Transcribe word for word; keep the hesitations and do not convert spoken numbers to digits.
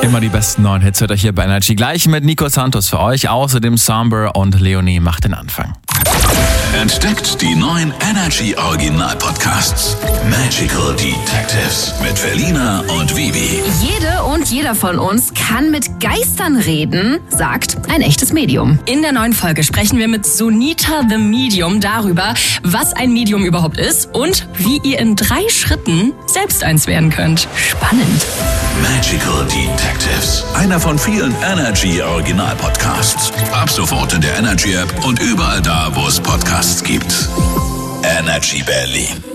Immer die besten neuen Hits hört euch hier bei Energy. Gleich mit Nico Santos für euch. Außerdem Somber und Leonie macht den Anfang. Entdeckt die neuen Energy Original Podcasts. Magical Detectives mit Felina und Vivi. Jede und jeder von uns kann mit Geistern reden, sagt ein echtes Medium. In der neuen Folge sprechen wir mit Sunita the Medium darüber, was ein Medium überhaupt ist und wie ihr in drei Schritten selbst eins werden könnt. Spannend. Magical Detectives. Einer von vielen Energy Original Podcasts. Ab sofort in der Energy App und überall da, wo es Podcasts gibt. Energy Berlin.